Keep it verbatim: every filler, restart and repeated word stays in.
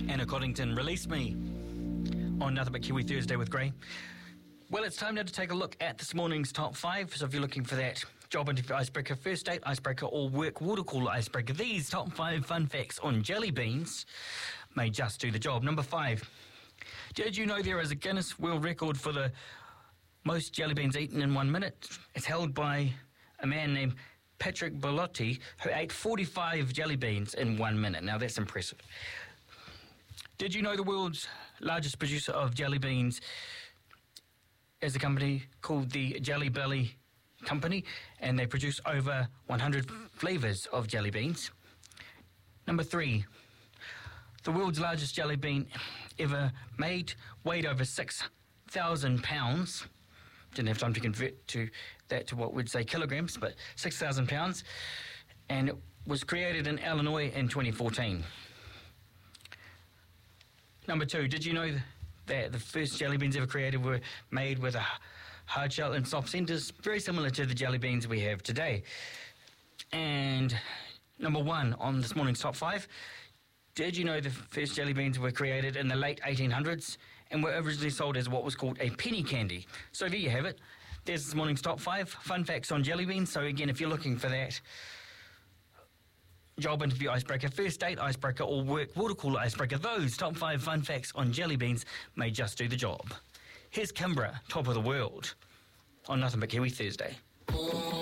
Anna Coddington, Release Me on Nothing But Kiwi Thursday with Gray. Well, it's time now to take a look at this morning's top five. So if you're looking for that job interview icebreaker, first date icebreaker, or work water cooler icebreaker, these top five fun facts on jelly beans may just do the job. Number five. Did you know there is a Guinness World Record for the most jelly beans eaten in one minute? It's held by a man named Patrick Bellotti, who ate forty-five jelly beans in one minute. Now, that's impressive. Did you know the world's largest producer of jelly beans is a company called the Jelly Belly Company, and they produce over one hundred flavours of jelly beans? Number three. The world's largest jelly bean ever made weighed over six thousand pounds. Didn't have time to convert to that to what we'd say kilograms, but six thousand pounds. And it was created in Illinois in twenty fourteen. Number two, did you know that the first jelly beans ever created were made with a hard shell and soft centres, very similar to the jelly beans we have today? And number one on this morning's top five, did you know the first jelly beans were created in the late eighteen hundreds and were originally sold as what was called a penny candy? So there you have it. There's this morning's top five fun facts on jelly beans. So again, if you're looking for that job interview icebreaker, first date icebreaker, or work water cooler icebreaker, those top five fun facts on jelly beans may just do the job. Here's Kimbra, Top of the World, on Nothing But Kiwi Thursday.